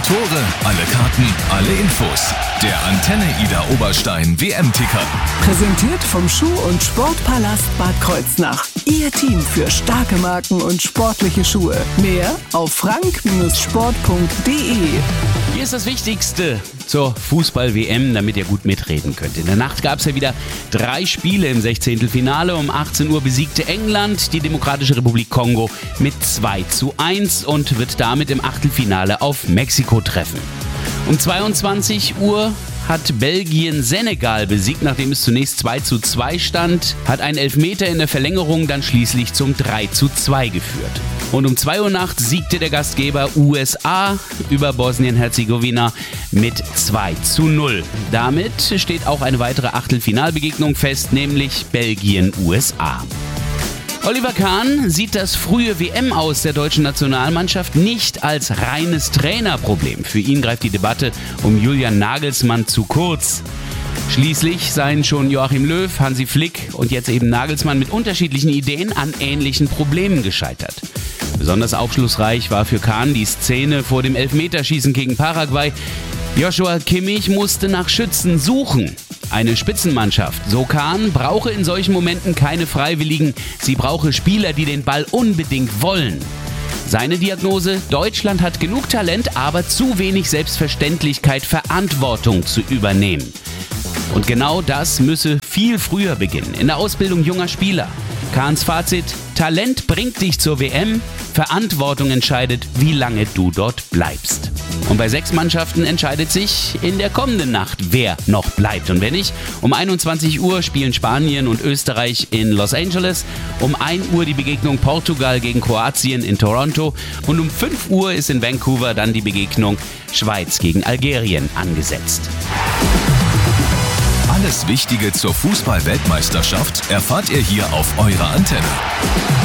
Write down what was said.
Alle Tore, alle Karten, alle Infos. Der Antenne Ida Oberstein WM-Ticker. Präsentiert vom Schuh- und Sportpalast Bad Kreuznach. Ihr Team für starke Marken und sportliche Schuhe. Mehr auf frank-sport.de. Hier ist das Wichtigste zur Fußball-WM, damit ihr gut mitreden könnt. In der Nacht gab es ja wieder 3 Spiele im 16. Um 18 Uhr besiegte England die Demokratische Republik Kongo mit 2:1 und wird damit im Achtelfinale auf Mexiko treffen. Um 22 Uhr hat Belgien Senegal besiegt, nachdem es zunächst 2:2 stand, hat ein Elfmeter in der Verlängerung dann schließlich zum 3:2 geführt. Und um 2 Uhr nachts siegte der Gastgeber USA über Bosnien-Herzegowina mit 2:0. Damit steht auch eine weitere Achtelfinalbegegnung fest, nämlich Belgien-USA. Oliver Kahn sieht das frühe WM aus der deutschen Nationalmannschaft nicht als reines Trainerproblem. Für ihn greift die Debatte um Julian Nagelsmann zu kurz. Schließlich seien schon Joachim Löw, Hansi Flick und jetzt eben Nagelsmann mit unterschiedlichen Ideen an ähnlichen Problemen gescheitert. Besonders aufschlussreich war für Kahn die Szene vor dem Elfmeterschießen gegen Paraguay. Joshua Kimmich musste nach Schützen suchen. Eine Spitzenmannschaft, so Kahn, brauche in solchen Momenten keine Freiwilligen, sie brauche Spieler, die den Ball unbedingt wollen. Seine Diagnose: Deutschland hat genug Talent, aber zu wenig Selbstverständlichkeit, Verantwortung zu übernehmen. Und genau das müsse viel früher beginnen, in der Ausbildung junger Spieler. Kahns Fazit: Talent bringt dich zur WM, Verantwortung entscheidet, wie lange du dort bleibst. Und bei 6 Mannschaften entscheidet sich in der kommenden Nacht, wer noch bleibt. Und wenn nicht, um 21 Uhr spielen Spanien und Österreich in Los Angeles, um 1 Uhr die Begegnung Portugal gegen Kroatien in Toronto und um 5 Uhr ist in Vancouver dann die Begegnung Schweiz gegen Algerien angesetzt. Alles Wichtige zur Fußball-Weltmeisterschaft erfahrt ihr hier auf eurer Antenne.